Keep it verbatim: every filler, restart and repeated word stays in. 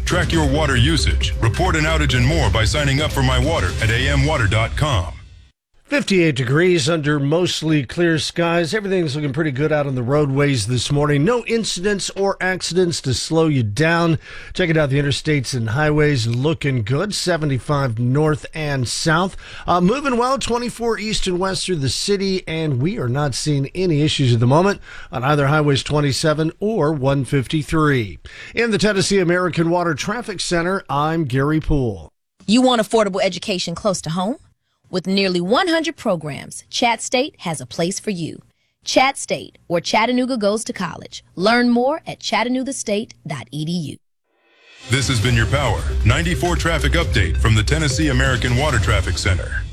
Track your water usage, report an outage and more by signing up for My Water at a m water dot com. fifty-eight degrees under mostly clear skies. Everything's looking pretty good out on the roadways this morning. No incidents or accidents to slow you down. Checking out the interstates and highways, looking good. seventy-five north and south. Uh, moving well, twenty-four east and west through the city, and we are not seeing any issues at the moment on either highways twenty-seven or one fifty-three. In the Tennessee American Water Traffic Center, I'm Gary Poole. You want affordable education close to home? With nearly one hundred programs, Chat State has a place for you. Chat State, where Chattanooga goes to college. Learn more at chattanooga state dot e d u. This has been your Power ninety-four traffic update from the Tennessee American Water Traffic Center.